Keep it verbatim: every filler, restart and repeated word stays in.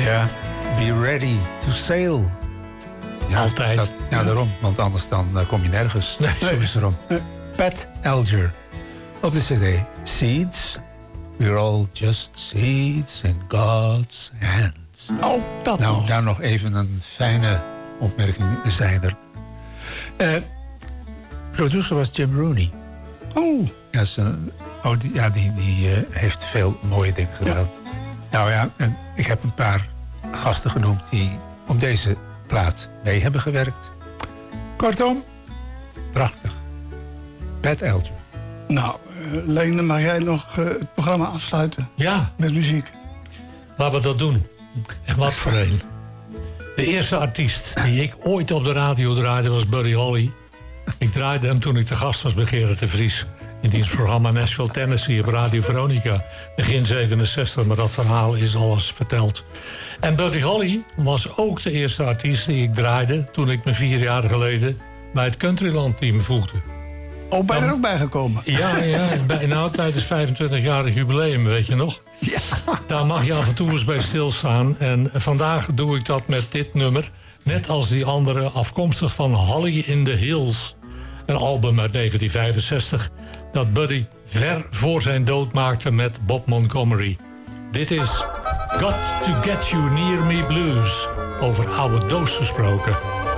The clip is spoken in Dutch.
Ja, be ready to sail. Ja, altijd. Dat, ja, daarom. Want anders dan uh, kom je nergens. Nee, zo is erom. Pat Alger. Op de cd. Seeds. We're all just seeds in God's hands. Oh, dat Nou, nog. daar nog even een fijne opmerking zijn er. Uh, producer was Jim Rooney. Oh. Ja, ze, oh, die, ja die, die uh, heeft veel mooie dingen gedaan. Ja. Nou ja, en ik heb een paar gasten genoemd die op deze plaat mee hebben gewerkt. Kortom, prachtig. Pat Alger. Nou, uh, Leende, mag jij nog uh, het programma afsluiten? Ja. Met muziek. Laten we dat doen. En wat voor een. De eerste artiest die ik ooit op de radio draaide was Buddy Holly. Ik draaide hem toen ik te gast was bij Gerard de Vries. In diens programma Nashville, Tennessee op Radio Veronica. Begin zevenenzestig, maar dat verhaal is al eens verteld. En Buddy Holly was ook de eerste artiest die ik draaide toen ik me vier jaar geleden bij het Countryland team voegde. Oh, ben je er ook bij gekomen? Ja, ja. Bij, nou, tijdens het vijfentwintigjarig jubileum, weet je nog? Ja. Daar mag je af en toe eens bij stilstaan. En vandaag doe ik dat met dit nummer. Net als die andere, afkomstig van Holly in the Hills. Een album uit negentien vijfenzestig. Dat Buddy ver voor zijn dood maakte met Bob Montgomery. Dit is Got to Get You Near Me Blues. Over oude doos gesproken.